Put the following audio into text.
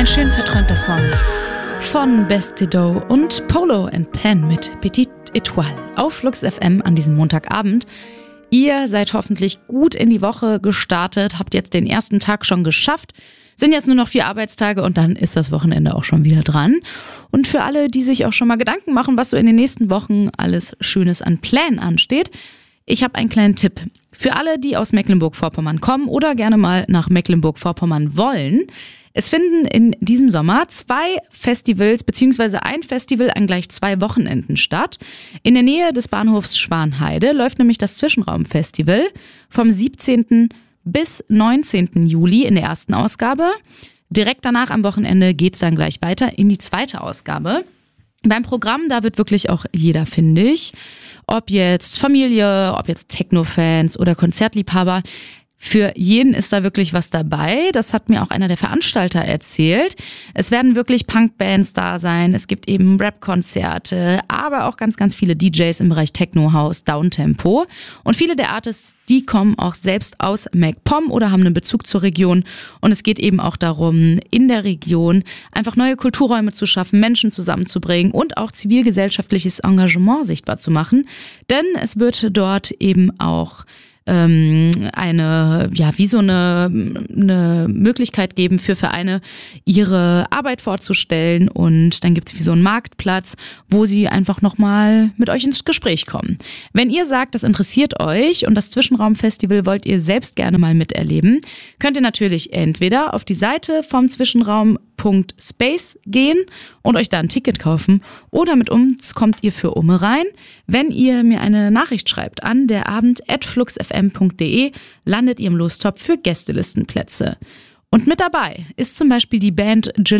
Ein schön verträumter Song von Bestido und Polo and Pan mit Petite Étoile auf Flux FM an diesem Montagabend. Ihr seid hoffentlich gut in die Woche gestartet, habt jetzt den ersten Tag schon geschafft, sind jetzt nur noch 4 Arbeitstage und dann ist das Wochenende auch schon wieder dran. Und für alle, die sich auch schon mal Gedanken machen, was so in den nächsten Wochen alles Schönes an Plänen ansteht, ich habe einen kleinen Tipp. Für alle, die aus Mecklenburg-Vorpommern kommen oder gerne mal nach Mecklenburg-Vorpommern wollen, es finden in diesem Sommer 2 Festivals bzw. ein Festival an gleich 2 Wochenenden statt. In der Nähe des Bahnhofs Schwanheide läuft nämlich das Zwischenraumfestival vom 17. bis 19. Juli in der ersten Ausgabe. Direkt danach am Wochenende geht es dann gleich weiter in die zweite Ausgabe. Beim Programm, da wird wirklich auch jeder fündig. Ob jetzt Familie, ob jetzt Techno-Fans oder Konzertliebhaber. Für jeden ist da wirklich was dabei. Das hat mir auch einer der Veranstalter erzählt. Es werden wirklich Punkbands da sein. Es gibt eben Rap-Konzerte, aber auch ganz, ganz viele DJs im Bereich Techno, House, Downtempo. Und viele der Artists, die kommen auch selbst aus MacPom oder haben einen Bezug zur Region. Und es geht eben auch darum, in der Region einfach neue Kulturräume zu schaffen, Menschen zusammenzubringen und auch zivilgesellschaftliches Engagement sichtbar zu machen. Denn es wird dort eben auch eine Möglichkeit geben für Vereine, ihre Arbeit vorzustellen, und dann gibt's wie so einen Marktplatz, wo sie einfach nochmal mit euch ins Gespräch kommen. Wenn ihr sagt, das interessiert euch und das Zwischenraumfestival wollt ihr selbst gerne mal miterleben, könnt ihr natürlich entweder auf die Seite vom Zwischenraum.space gehen und euch da ein Ticket kaufen, oder mit uns kommt ihr für Umme rein. Wenn ihr mir eine Nachricht schreibt an derabend@fluxfm.de, landet ihr im Lostopf für Gästelistenplätze. Und mit dabei ist zum Beispiel die Band